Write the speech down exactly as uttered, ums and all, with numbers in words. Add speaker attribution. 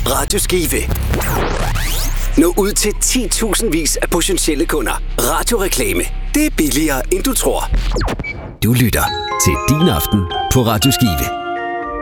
Speaker 1: Radio Skive. Nå ud til ti tusind vis af potentielle kunder. Radioreklame. Det er billigere, end du tror. Du lytter til Din Aften på Radio Skive.